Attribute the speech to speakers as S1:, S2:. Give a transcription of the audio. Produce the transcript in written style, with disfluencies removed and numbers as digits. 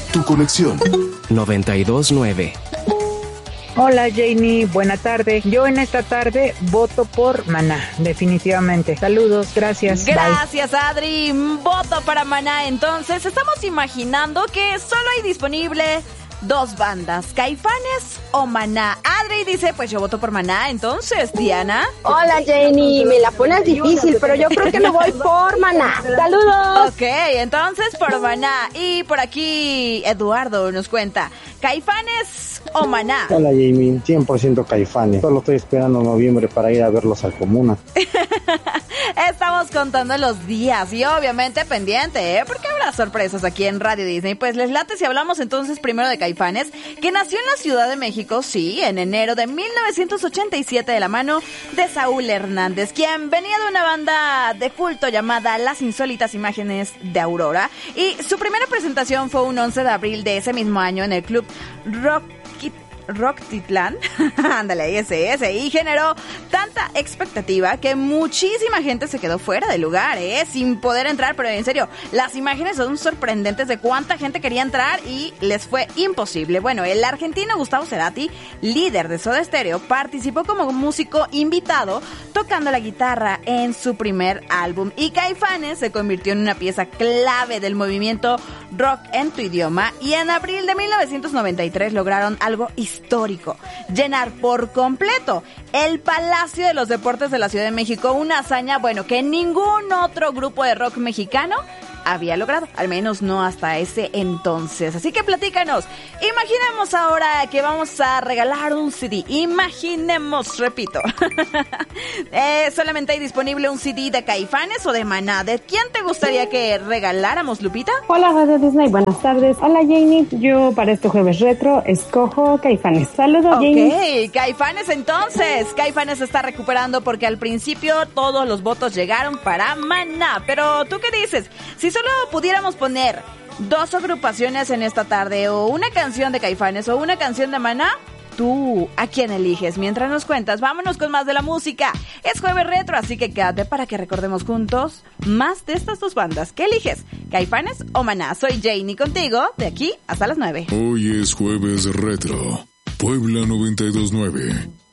S1: tu conexión.
S2: 92.9.
S3: Hola Janie, buena tarde. Yo en esta tarde voto por Maná, definitivamente. Saludos, gracias.
S4: Gracias, bye. Adri. Voto para Maná. Entonces, estamos imaginando que solo hay disponible dos bandas, Caifanes o Maná. Adri dice, pues yo voto por Maná. Entonces, Diana.
S5: Hola Janie, me la pones difícil, pero yo creo que me voy por Maná. Saludos.
S4: Ok, entonces por Maná. Y por aquí Eduardo nos cuenta, ¿Caifanes o Maná?
S6: Hola Jamie, 100% Caifanes. Solo estoy esperando noviembre para ir a verlos al Comuna.
S4: Estamos contando los días y obviamente pendiente, porque habrá sorpresas aquí en Radio Disney. Pues les late si hablamos entonces primero de Caifanes, que nació en la Ciudad de México, sí, en enero de 1987 de la mano de Saúl Hernández, quien venía de una banda de culto llamada Las Insólitas Imágenes de Aurora, y su primera presentación fue un 11 de abril de ese mismo año en el club Rocktitlán, ándale, ese, y generó tanta expectativa que muchísima gente se quedó fuera del lugar, sin poder entrar, pero en serio, las imágenes son sorprendentes de cuánta gente quería entrar y les fue imposible. Bueno, el argentino Gustavo Cerati, líder de Soda Stereo, participó como músico invitado tocando la guitarra en su primer álbum, y Caifanes se convirtió en una pieza clave del movimiento rock en tu idioma, y en abril de 1993 lograron algo histórico: llenar por completo el Palacio de los Deportes de la Ciudad de México, una hazaña, bueno, que ningún otro grupo de rock mexicano había logrado, al menos no hasta ese entonces. Así que platícanos, imaginemos ahora que vamos a regalar un CD, imaginemos, repito, solamente hay disponible un CD de Caifanes o de Maná. ¿De quién te gustaría que regaláramos, Lupita?
S7: Hola Radio Disney, buenas tardes. Hola Janie, yo para este jueves retro escojo Caifanes. Saludos, Janie.
S4: Ok, Caifanes entonces. Caifanes se está recuperando porque al principio todos los votos llegaron para Maná. Pero ¿tú qué dices? Si solo pudiéramos poner dos agrupaciones en esta tarde, o una canción de Caifanes o una canción de Maná, ¿tú a quién eliges? Mientras nos cuentas, vámonos con más de la música. Es jueves retro, así que quédate para que recordemos juntos más de estas dos bandas. ¿Qué eliges? ¿Caifanes o Maná? Soy Janie contigo, de aquí hasta las 9.
S1: Hoy es jueves retro. Puebla 92.9.